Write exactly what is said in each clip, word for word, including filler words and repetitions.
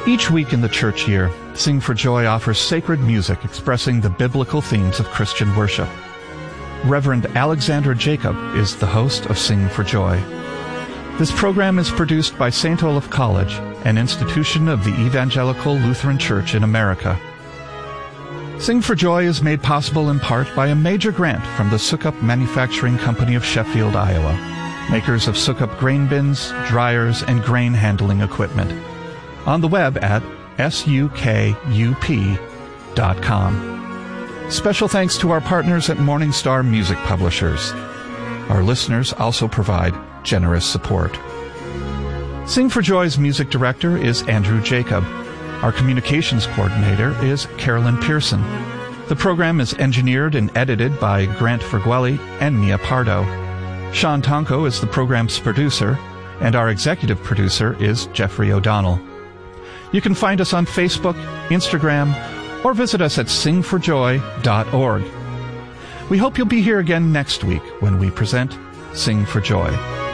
Each week in the church year, Sing for Joy offers sacred music expressing the biblical themes of Christian worship. Reverend Alexandra Jacob is the host of Sing for Joy. This program is produced by Saint Olaf College, an institution of the Evangelical Lutheran Church in America. Sing for Joy is made possible in part by a major grant from the Sukup Manufacturing Company of Sheffield, Iowa, makers of Sukup grain bins, dryers, and grain handling equipment. On the web at sukup dot com. Special thanks to our partners at Morningstar Music Publishers. Our listeners also provide generous support. Sing for Joy's music director is Andrew Jacob. Our communications coordinator is Carolyn Pearson. The program is engineered and edited by Grant Fergueli and Mia Pardo. Sean Tonko is the program's producer, and our executive producer is Jeffrey O'Donnell. You can find us on Facebook, Instagram, or visit us at sing for joy dot org. We hope you'll be here again next week when we present Sing for Joy.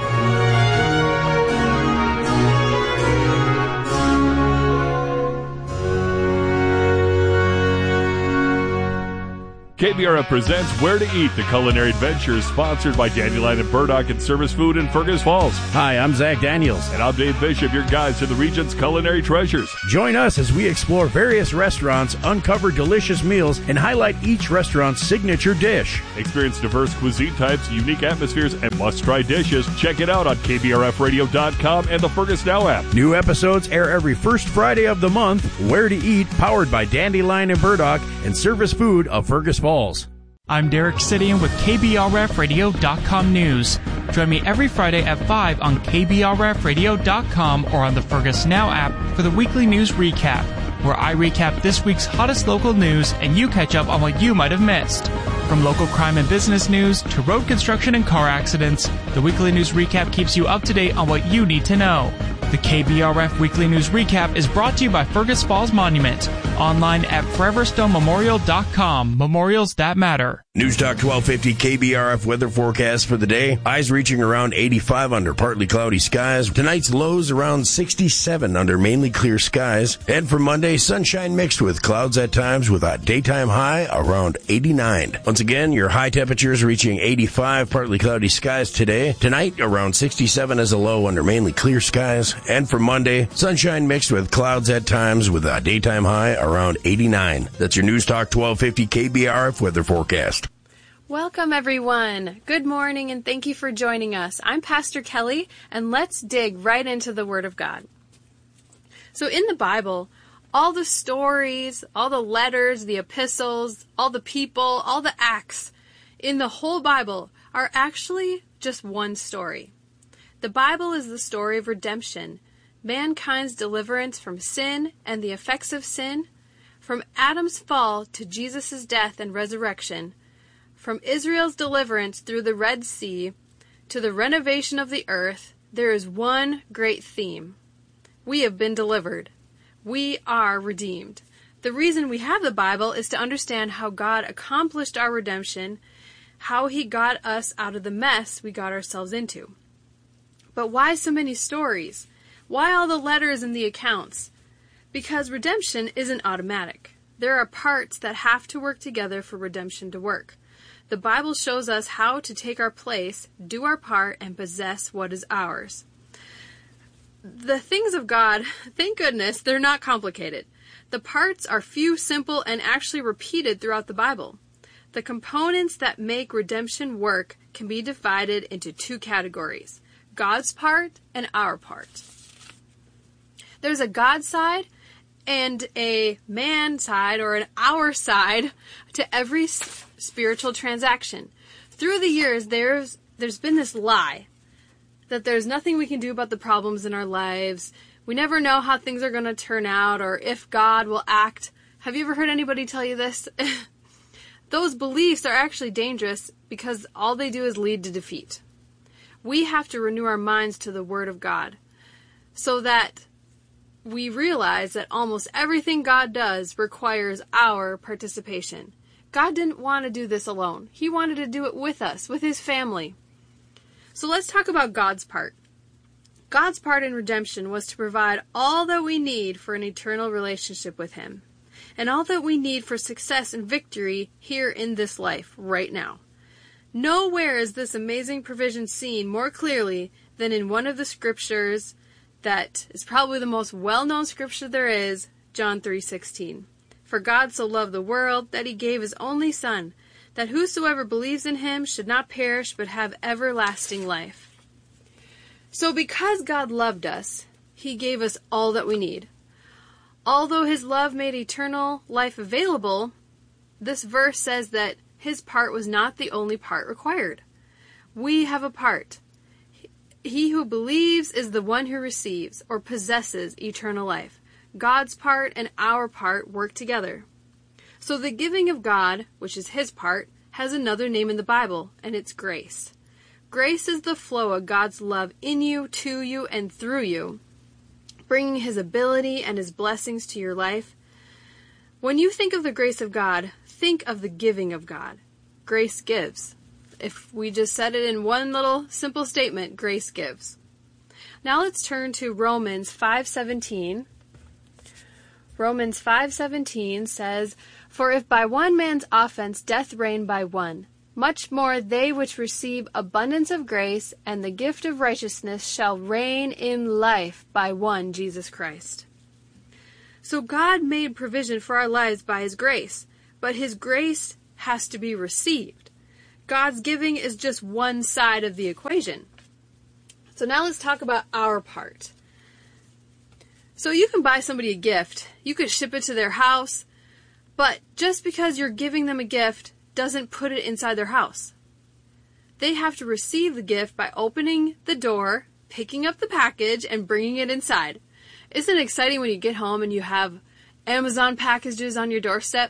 K B R F presents Where to Eat, the culinary adventure, sponsored by Dandelion and Burdock and Service Food in Fergus Falls. Hi, I'm Zach Daniels. And I'm Dave Bishop, your guides to the region's culinary treasures. Join us as we explore various restaurants, uncover delicious meals, and highlight each restaurant's signature dish. Experience diverse cuisine types, unique atmospheres, and must-try dishes. Check it out on K B R F radio dot com and the Fergus Now app. New episodes air every first Friday of the month. Where to Eat, powered by Dandelion and Burdock and Service Food of Fergus Falls. I'm Derek Sidian with K B R F radio dot com News. Join me every Friday at five on K B R F radio dot com or on the Fergus Now app for the weekly news recap, where I recap this week's hottest local news and you catch up on what you might have missed. From local crime and business news to road construction and car accidents, the weekly news recap keeps you up to date on what you need to know. The K B R F Weekly News Recap is brought to you by Fergus Falls Monument. Online at forever stone memorial dot com. Memorials that matter. News Talk twelve fifty K B R F weather forecast for the day. Highs reaching around eighty-five under partly cloudy skies. Tonight's lows around sixty-seven under mainly clear skies. And for Monday, sunshine mixed with clouds at times with a daytime high around eighty-nine. Once again, your high temperatures reaching eighty-five, partly cloudy skies today. Tonight, around sixty-seven as a low under mainly clear skies. And for Monday, sunshine mixed with clouds at times with a daytime high around eighty-nine. That's your News Talk twelve fifty K B R F weather forecast. Welcome, everyone. Good morning, and thank you for joining us. I'm Pastor Kelly, and let's dig right into the Word of God. So in the Bible, all the stories, all the letters, the epistles, all the people, all the acts in the whole Bible are actually just one story. The Bible is the story of redemption, mankind's deliverance from sin and the effects of sin, from Adam's fall to Jesus' death and resurrection, from Israel's deliverance through the Red Sea to the renovation of the earth. There is one great theme. We have been delivered. We are redeemed. The reason we have the Bible is to understand how God accomplished our redemption, how He got us out of the mess we got ourselves into. But why so many stories? Why all the letters and the accounts? Because redemption isn't automatic. There are parts that have to work together for redemption to work. The Bible shows us how to take our place, do our part, and possess what is ours. The things of God, thank goodness, they're not complicated. The parts are few, simple, and actually repeated throughout the Bible. The components that make redemption work can be divided into two categories: God's part and our part. There's a God side and a man side, or an our side, to every spiritual transaction. Through the years, there's there's been this lie that there's nothing we can do about the problems in our lives. We never know how things are going to turn out or if God will act. Have you ever heard anybody tell you this? Those beliefs are actually dangerous because all they do is lead to defeat. We have to renew our minds to the Word of God so that we realize that almost everything God does requires our participation. God didn't want to do this alone. He wanted to do it with us, with His family. So let's talk about God's part. God's part in redemption was to provide all that we need for an eternal relationship with Him, and all that we need for success and victory here in this life, right now. Nowhere is this amazing provision seen more clearly than in one of the scriptures that is probably the most well-known scripture there is, John three sixteen. For God so loved the world that He gave His only Son, that whosoever believes in Him should not perish but have everlasting life. So because God loved us, He gave us all that we need. Although His love made eternal life available, this verse says that His part was not the only part required. We have a part. He who believes is the one who receives or possesses eternal life. God's part and our part work together. So the giving of God, which is His part, has another name in the Bible, and it's grace. Grace is the flow of God's love in you, to you, and through you, bringing His ability and His blessings to your life. When you think of the grace of God, think of the giving of God. Grace gives. If we just said it in one little simple statement, grace gives. Now let's turn to Romans five seventeen. Romans five seventeen says, For if by one man's offense death reigned by one, much more they which receive abundance of grace and the gift of righteousness shall reign in life by one Jesus Christ. So God made provision for our lives by His grace, but His grace has to be received. God's giving is just one side of the equation. So now let's talk about our part. So you can buy somebody a gift, you could ship it to their house, but just because you're giving them a gift doesn't put it inside their house. They have to receive the gift by opening the door, picking up the package, and bringing it inside. Isn't it exciting when you get home and you have Amazon packages on your doorstep?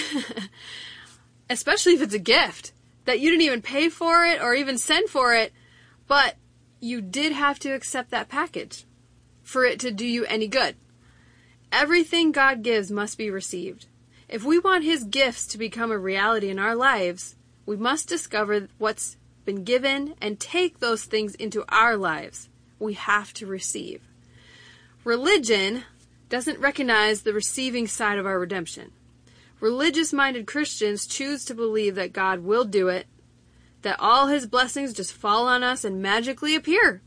Especially if it's a gift that you didn't even pay for it or even send for it, but you did have to accept that package for it to do you any good. Everything God gives must be received. If we want His gifts to become a reality in our lives, we must discover what's been given and take those things into our lives. We have to receive. Religion doesn't recognize the receiving side of our redemption. Religious-minded Christians choose to believe that God will do it, that all His blessings just fall on us and magically appear.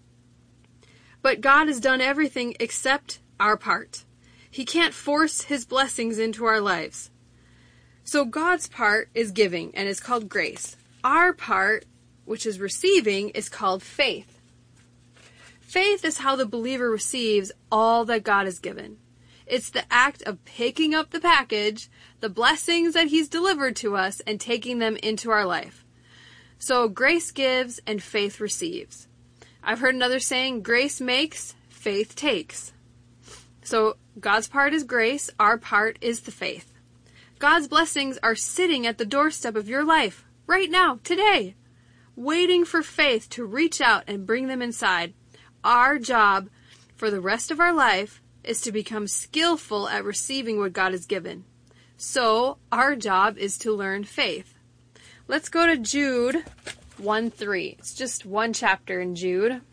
But God has done everything except our part. He can't force His blessings into our lives. So God's part is giving and is called grace. Our part, which is receiving, is called faith. Faith is how the believer receives all that God has given. It's the act of picking up the package, the blessings that He's delivered to us, and taking them into our life. So grace gives and faith receives. I've heard another saying, grace makes, faith takes. So God's part is grace, our part is the faith. God's blessings are sitting at the doorstep of your life, right now, today, waiting for faith to reach out and bring them inside. Our job for the rest of our life is to become skillful at receiving what God has given. So our job is to learn faith. Let's go to Jude one three. It's just one chapter in Jude.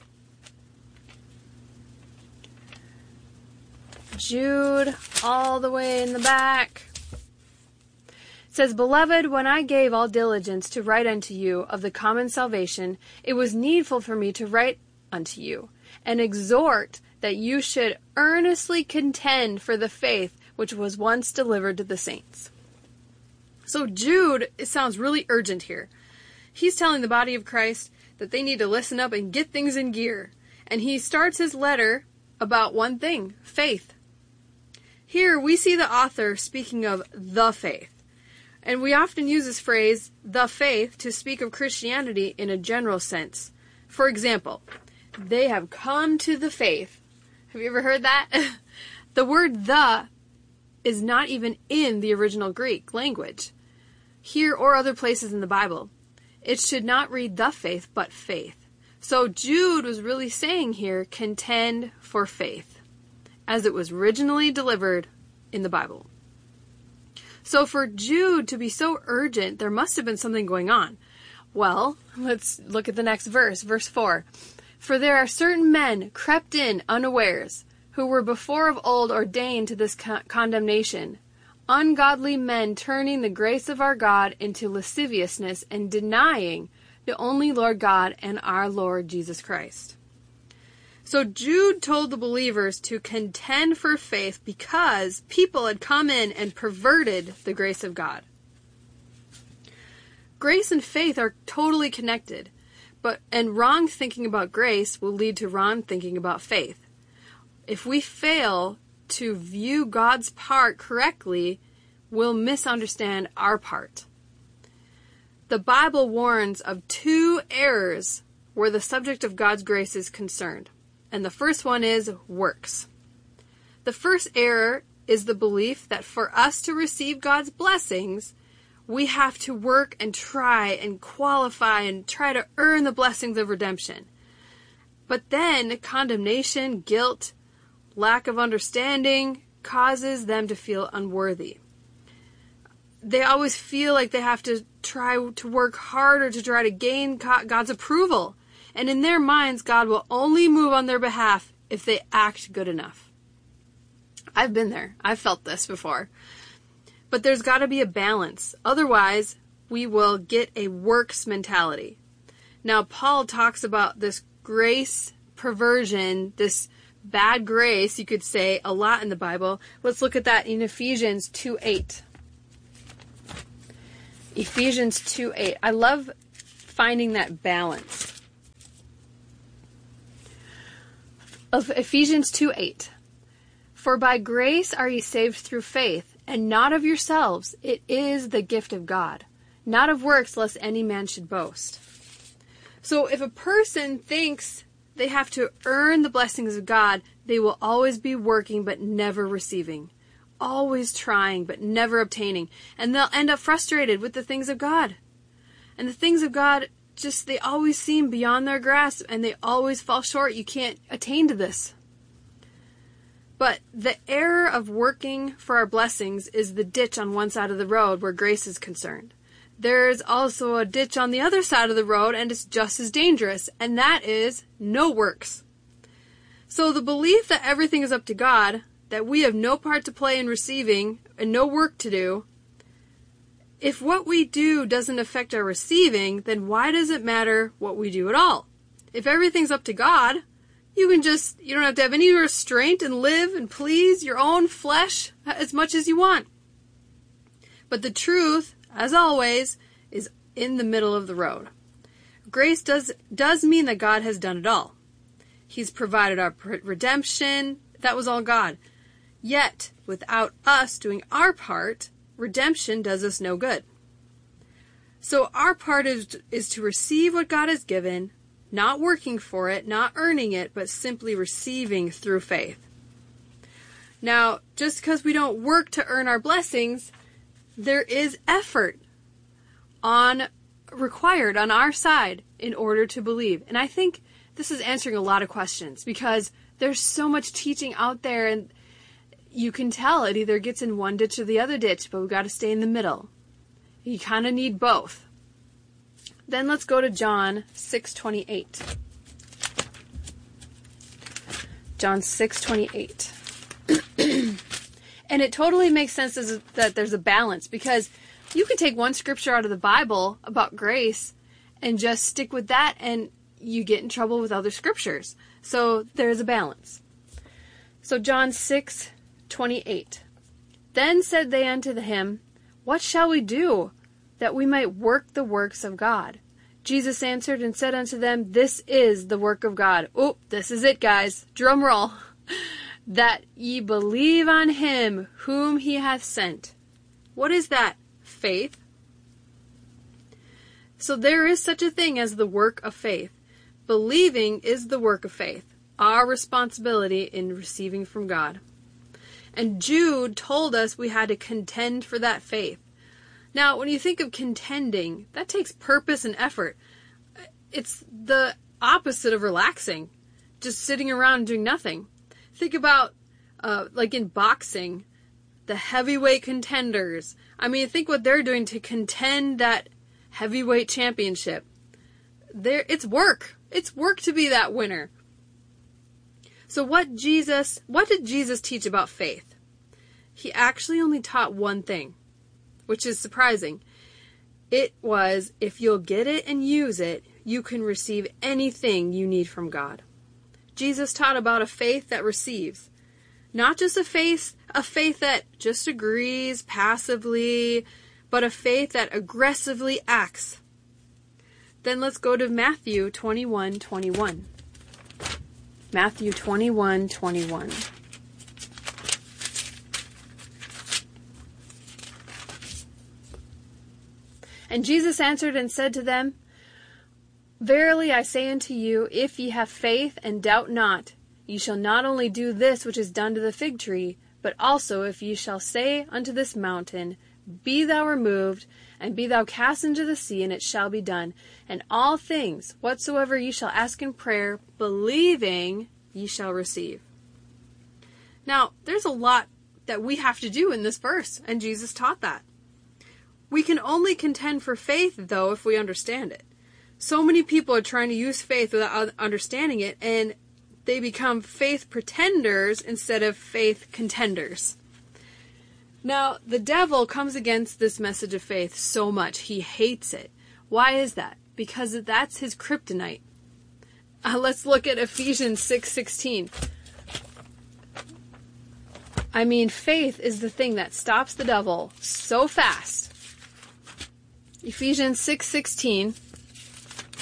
Jude, all the way in the back. It says, Beloved, when I gave all diligence to write unto you of the common salvation, it was needful for me to write unto you, and exhort that you should earnestly contend for the faith which was once delivered to the saints. So Jude, it sounds really urgent here. He's telling the body of Christ that they need to listen up and get things in gear. And he starts his letter about one thing, faith. Here we see the author speaking of the faith. And we often use this phrase, the faith, to speak of Christianity in a general sense. For example, they have come to the faith. Have you ever heard that? The word the is not even in the original Greek language, here or other places in the Bible. It should not read the faith, but faith. So Jude was really saying here, contend for faith, as it was originally delivered in the Bible. So for Jude to be so urgent, there must have been something going on. Well, let's look at the next verse, verse four. For there are certain men crept in unawares, who were before of old ordained to this con- condemnation, ungodly men turning the grace of our God into lasciviousness and denying the only Lord God and our Lord Jesus Christ. So Jude told the believers to contend for faith because people had come in and perverted the grace of God. Grace and faith are totally connected, but and wrong thinking about grace will lead to wrong thinking about faith. If we fail to view God's part correctly, we'll misunderstand our part. The Bible warns of two errors where the subject of God's grace is concerned. And the first one is works. The first error is the belief that for us to receive God's blessings, we have to work and try and qualify and try to earn the blessings of redemption. But then condemnation, guilt, lack of understanding causes them to feel unworthy. They always feel like they have to try to work harder to try to gain God's approval. And in their minds, God will only move on their behalf if they act good enough. I've been there. I've felt this before. But there's got to be a balance. Otherwise, we will get a works mentality. Now, Paul talks about this grace perversion, this bad grace, you could say, a lot in the Bible. Let's look at that in Ephesians two eight. Ephesians two eight. I love finding that balance. Of Ephesians two eight. For by grace are ye saved through faith, and not of yourselves. It is the gift of God, not of works, lest any man should boast. So if a person thinks they have to earn the blessings of God, they will always be working but never receiving. Always trying but never obtaining. And they'll end up frustrated with the things of God. And the things of God, just they always seem beyond their grasp and they always fall short. You can't attain to this. But the error of working for our blessings is the ditch on one side of the road where grace is concerned. There's also a ditch on the other side of the road, and it's just as dangerous, and that is no works. So the belief that everything is up to God, that we have no part to play in receiving and no work to do, if what we do doesn't affect our receiving, then why does it matter what we do at all? If everything's up to God, you can just, you don't have to have any restraint and live and please your own flesh as much as you want. But the truth, as always, is in the middle of the road. Grace does, does mean that God has done it all. He's provided our redemption. That was all God. Yet, without us doing our part, redemption does us no good. So our part is, is to receive what God has given, not working for it, not earning it, but simply receiving through faith. Now, just because we don't work to earn our blessings, there is effort on required on our side in order to believe. And I think this is answering a lot of questions because there's so much teaching out there and you can tell it either gets in one ditch or the other ditch, but we've got to stay in the middle. You kind of need both. Then let's go to John six twenty-eight. John six twenty-eight. And it totally makes sense that there's a balance because you can take one scripture out of the Bible about grace and just stick with that and you get in trouble with other scriptures. So there's a balance. So John six twenty-eight. Then said they unto him, What shall we do that we might work the works of God? Jesus answered and said unto them, This is the work of God. Oh, this is it, guys. Drum roll. That ye believe on him whom he hath sent. What is that? Faith. So there is such a thing as the work of faith. Believing is the work of faith. Our responsibility in receiving from God. And Jude told us we had to contend for that faith. Now, when you think of contending, that takes purpose and effort. It's the opposite of relaxing, just sitting around doing nothing. Think about, uh, like in boxing, the heavyweight contenders. I mean, think what they're doing to contend that heavyweight championship. There, it's work. It's work to be that winner. So what Jesus, what did Jesus teach about faith? He actually only taught one thing, which is surprising. It was, if you'll get it and use it, you can receive anything you need from God. Jesus taught about a faith that receives. Not just a faith, a faith that just agrees passively, but a faith that aggressively acts. Then let's go to Matthew twenty-one twenty-one. Matthew twenty-one twenty-one. And Jesus answered and said to them, Verily I say unto you, if ye have faith and doubt not, ye shall not only do this which is done to the fig tree, but also if ye shall say unto this mountain, Be thou removed, and be thou cast into the sea, and it shall be done. And all things whatsoever ye shall ask in prayer, believing, ye shall receive. Now, there's a lot that we have to do in this verse, and Jesus taught that. We can only contend for faith, though, if we understand it. So many people are trying to use faith without understanding it, and they become faith pretenders instead of faith contenders. Now, the devil comes against this message of faith so much. He hates it. Why is that? Because that's his kryptonite. Uh, let's look at Ephesians six sixteen. I mean, faith is the thing that stops the devil so fast. Ephesians six sixteen.